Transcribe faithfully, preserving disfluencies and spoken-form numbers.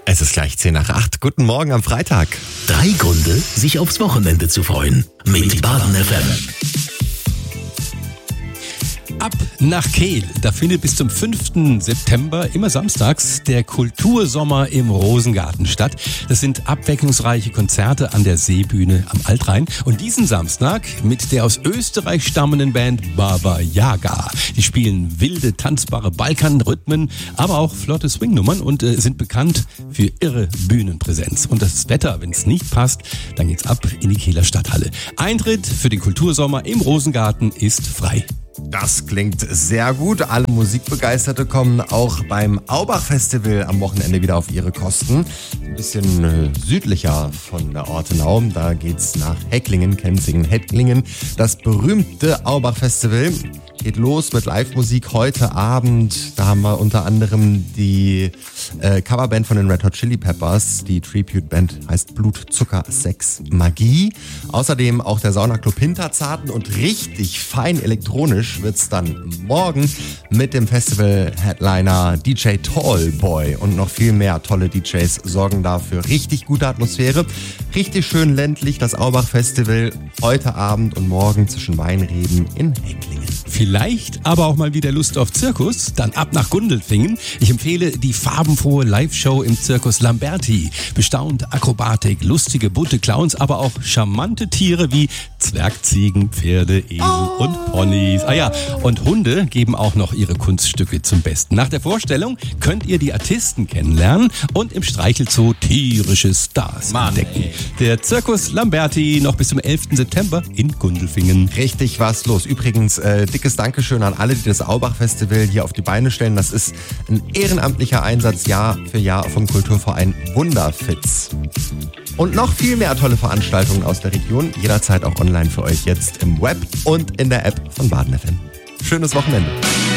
Es ist gleich zehn nach acht. Guten Morgen am Freitag. Drei Gründe, sich aufs Wochenende zu freuen. Mit Baden F M. Ab nach Kehl. Da findet bis zum fünften September immer samstags der Kultursommer im Rosengarten statt. Das sind abwechslungsreiche Konzerte an der Seebühne am Altrhein. Und diesen Samstag mit der aus Österreich stammenden Band Baba Yaga. Die spielen wilde, tanzbare Balkanrhythmen, aber auch flotte Swingnummern und äh, sind bekannt für irre Bühnenpräsenz. Und das Wetter, wenn es nicht passt, dann geht's ab in die Kehler Stadthalle. Eintritt für den Kultursommer im Rosengarten ist frei. Das klingt sehr gut. Alle Musikbegeisterte kommen auch beim Aubach-Festival am Wochenende wieder auf ihre Kosten. Ein bisschen äh, südlicher von der Ortenau. Da geht's nach Hecklingen, Kenzingen, Hecklingen. Das berühmte Aubach-Festival geht los mit Live-Musik heute Abend. Da haben wir unter anderem die äh, Coverband von den Red Hot Chili Peppers. Die Tribute-Band heißt Blut, Zucker, Sex, Magie. Außerdem auch der Saunaclub Hinterzarten und richtig fein elektronisch wird's dann morgen mit dem Festival-Headliner D J Tallboy. Und noch viel mehr tolle D Js sorgen da für richtig gute Atmosphäre. Richtig schön ländlich, das Aubach-Festival heute Abend und morgen zwischen Weinreben in Hecklingen. Vielleicht aber auch mal wieder Lust auf Zirkus? Dann ab nach Gundelfingen. Ich empfehle die farbenfrohe Live-Show im Zirkus Lamberti. Bestaunt Akrobatik, lustige, bunte Clowns, aber auch charmante Tiere wie Zwergziegen, Pferde, Esel oh. und Ponys. Ah ja, und Hunde geben auch noch ihre Kunststücke zum Besten. Nach der Vorstellung könnt ihr die Artisten kennenlernen und im Streichelzoo tierische Stars Mann, entdecken. Ey. Der Zirkus Lamberti noch bis zum elften September in Gundelfingen. Richtig was los. Übrigens, äh, dickes Dankeschön an alle, die das Aubach-Festival hier auf die Beine stellen. Das ist ein ehrenamtlicher Einsatz Jahr für Jahr vom Kulturverein Wunderfitz. Und noch viel mehr tolle Veranstaltungen aus der Region, jederzeit auch online für euch jetzt im Web und in der App von Baden F M. Schönes Wochenende.